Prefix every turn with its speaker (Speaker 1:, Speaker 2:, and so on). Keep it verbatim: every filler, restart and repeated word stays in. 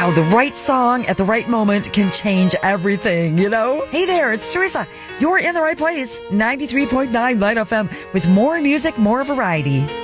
Speaker 1: how the right song at the right moment can change everything, you know? Hey there, it's Teresa. You're in the right place. ninety-three point nine Light F M with more music, more variety.